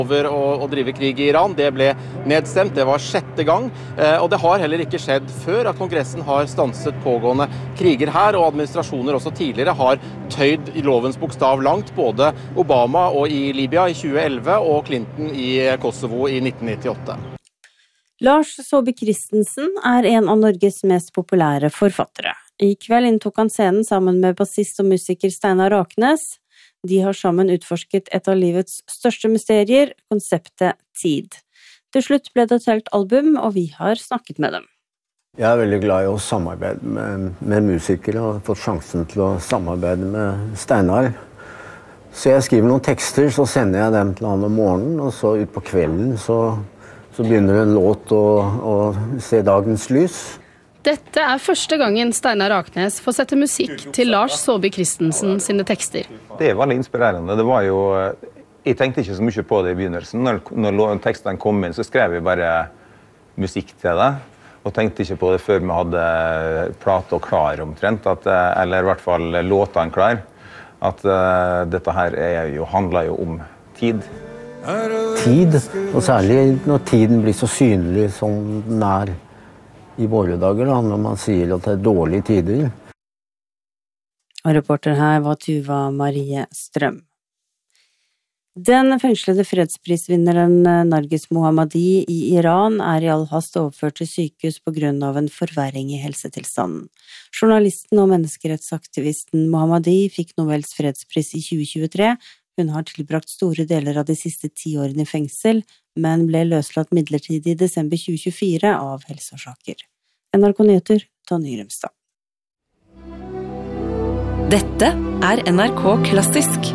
over å drive krig i Iran. Det ble nedstemt, det var 6. gang, og det har heller ikke skjedd før at Kongressen har stanset pågående kriger her, og administrasjoner også tidligere har tøyd i lovens bokstav langt, både Obama og i Libya i 2011 og Clinton i Kosovo i 1998. Lars Saabye Christensen er en av Norges mest populære forfattere. I kveld inntok han scenen sammen med bassist og musiker Steinar Raknes. De har sammen utforsket et av livets største mysterier, konseptet tid. Til slutt ble det et helt album, og vi har snakket med dem. Jeg er veldig glad i å samarbeide med musikere, og har fått sjansen til å samarbeide med Steinar. Så jeg skriver noen tekster, så sender jeg dem til han om morgenen, og så ut på kvelden så begynner en låt å se dagens lys. Dette er første gangen Steinar Raknes får sette musikk til Lars Saabye Christensen sine tekster. Det er veldig inspirerende. Det var jo, jeg tenkte ikke så mye på det i begynnelsen. Når tekstene kom inn, så skrev jeg bare musikk til det. Og tenkte ikke på det før vi hadde plata klar omtrent, eller i hvert fall låtene klar. At dette her handler jo om tid. Tid, og særlig når tiden blir så synlig som den er i våre dager, når man sier at det er dårlige tider. Og reporter her var Tuva Marie Strøm. Den fengslede fredsprisvinneren Narges Mohammadi i Iran er i all hast overført til sykehus på grunn av en forverring i helsetilstanden. Journalisten og menneskerettsaktivisten Mohammadi fikk Nobels fredspris i 2023. Hun har tilbrakt store deler av de siste 10 årene i fengsel, men ble løslatt midlertidig i desember 2024 av helseårsaker. NRK Nyheter, Tonje Grimstad. Dette er NRK Klassisk.